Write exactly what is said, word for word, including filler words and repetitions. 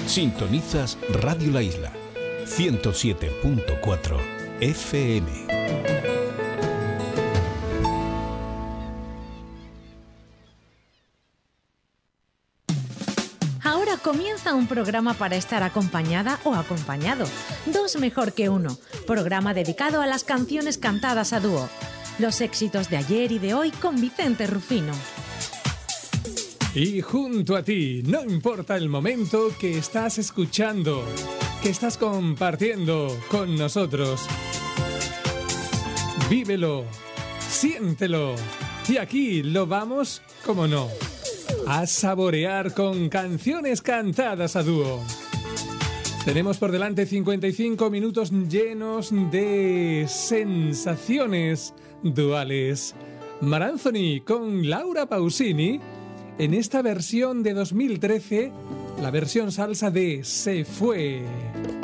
Sintonizas Radio La Isla, ciento siete punto cuatro F M. Ahora comienza un programa para estar acompañada o acompañado. Dos mejor que uno. Programa dedicado a las canciones cantadas a dúo. Los éxitos de ayer y de hoy con Vicente Rufino. Y junto a ti, no importa el momento que estás escuchando, que estás compartiendo con nosotros. Vívelo, siéntelo. Y aquí lo vamos, como no, a saborear con canciones cantadas a dúo. Tenemos por delante cincuenta y cinco minutos llenos de sensaciones duales. Mar Anthony con Laura Pausini en esta versión de dos mil trece, la versión salsa de Se Fue.